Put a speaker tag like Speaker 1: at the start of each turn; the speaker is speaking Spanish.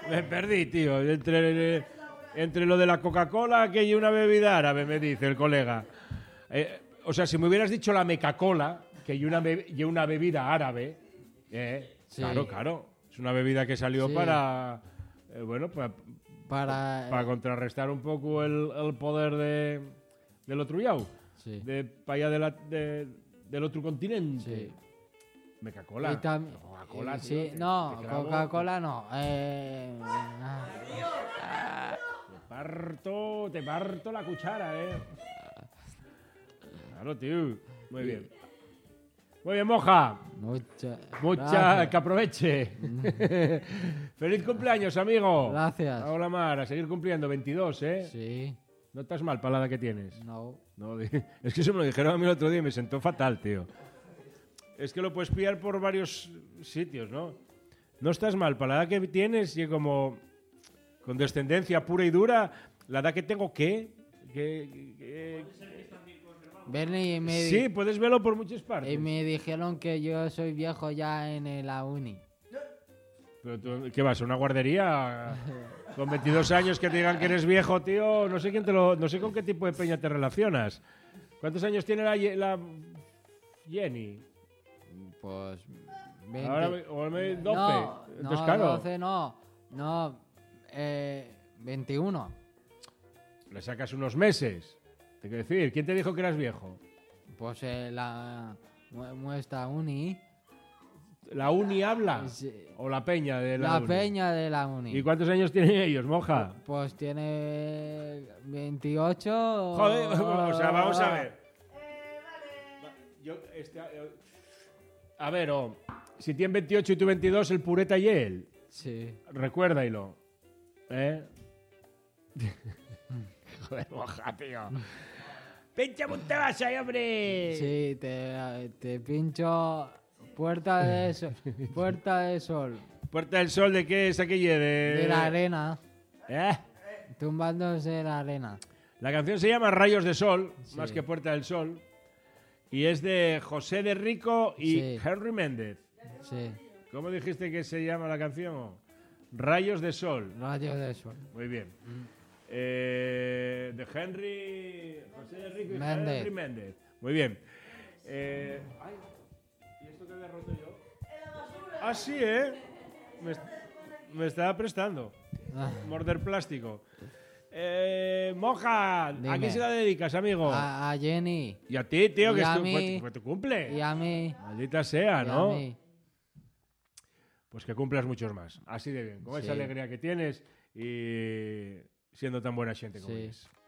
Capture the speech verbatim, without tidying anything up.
Speaker 1: Me perdí, tío. Entre, entre lo de la Coca-Cola que hay una bebida árabe, me dice el colega. Eh, o sea, si me hubieras dicho la Meca-Cola, que hay una, be y una bebida árabe, eh, sí. claro, claro. Es una bebida que salió sí. para, eh, bueno, para,
Speaker 2: para,
Speaker 1: para contrarrestar un poco el, el poder de, del otro yao, sí. de para allá de la, de, del otro continente. Sí. Meca-Cola.
Speaker 2: Coca-Cola, sí, tío, no, Coca-Cola no. Eh,
Speaker 1: ah. Te parto, te parto la cuchara, eh. Claro, tío. Muy bien. Muy bien, Moja.
Speaker 2: Mucha.
Speaker 1: Mucha, que aproveche. Feliz cumpleaños, amigo.
Speaker 2: Gracias.
Speaker 1: Hola, Mar, a seguir cumpliendo. veintidós, ¿eh?
Speaker 2: Sí.
Speaker 1: ¿No estás mal para la edad que tienes?
Speaker 2: No.
Speaker 1: No. Es que eso me lo dijeron a mí el otro día y me sentó fatal, tío. Es que lo puedes pillar por varios sitios, ¿no? No estás mal para la edad que tienes y como con descendencia pura y dura, la edad que tengo, ¿qué? ¿Qué? ¿Qué?
Speaker 2: Bernie, me
Speaker 1: sí, puedes verlo por muchas partes.
Speaker 2: Y me dijeron que yo soy viejo ya en la uni.
Speaker 1: ¿Pero tú, qué vas, a una guardería? Con veintidós años que te digan que eres viejo, tío, no sé quién te lo, no sé con qué tipo de peña te relacionas. ¿Cuántos años tiene la, la Jenny?
Speaker 2: Pues veinte.
Speaker 1: Ahora, o doce.
Speaker 2: No,
Speaker 1: Entonces,
Speaker 2: no,
Speaker 1: claro.
Speaker 2: doce no. No, eh, veintiuno.
Speaker 1: Le sacas unos meses. Te quiero decir, ¿quién te dijo que eras viejo?
Speaker 2: Pues eh, la muestra uni.
Speaker 1: ¿La uni habla?
Speaker 2: Sí.
Speaker 1: ¿O la peña de la,
Speaker 2: la
Speaker 1: uni?
Speaker 2: La peña de la uni.
Speaker 1: ¿Y cuántos años tienen ellos, Moja?
Speaker 2: Pues tiene veintiocho.
Speaker 1: Joder, o sea, vamos a ver. Eh, vale. Yo, este, a ver, oh, si tienen veintiocho y tú veintidós, el pureta y él.
Speaker 2: Sí.
Speaker 1: Recuérdalo. ¿Eh? Joder, Moja, tío. ¡Pincha un te vas ahí, hombre!
Speaker 2: Sí, te, te pincho Puerta de Sol. Puerta de Sol.
Speaker 1: ¿Puerta del Sol de qué es aquella? De,
Speaker 2: de la arena.
Speaker 1: ¿Eh?
Speaker 2: Tumbándose la arena.
Speaker 1: La canción se llama Rayos de Sol,
Speaker 2: sí.
Speaker 1: más que Puerta del Sol. Y es de José de Rico y
Speaker 2: sí.
Speaker 1: Henry Méndez.
Speaker 2: Sí.
Speaker 1: ¿Cómo dijiste que se llama la canción? Rayos de Sol.
Speaker 2: Rayos de Sol.
Speaker 1: Muy bien. Mm. Eh, de Henry... José de Rico y
Speaker 2: Méndez.
Speaker 1: Henry Méndez. Muy bien. Eh, ay, ¿y esto qué le he roto yo? Ah, sí, ¿eh? Me, me estaba prestando.
Speaker 2: Ah.
Speaker 1: Morder plástico. Eh, Moja,
Speaker 2: Dime.
Speaker 1: ¿a quién se la dedicas, amigo?
Speaker 2: A, a Jenny.
Speaker 1: Y a ti, tío,
Speaker 2: y
Speaker 1: que
Speaker 2: a
Speaker 1: es tu,
Speaker 2: mí.
Speaker 1: fue, fue tu cumple.
Speaker 2: Y a mí.
Speaker 1: Maldita sea,
Speaker 2: y
Speaker 1: ¿no?
Speaker 2: A mí.
Speaker 1: Pues que cumplas muchos más. Así de bien. Con
Speaker 2: sí.
Speaker 1: esa alegría que tienes y siendo tan buena gente como
Speaker 2: sí.
Speaker 1: eres.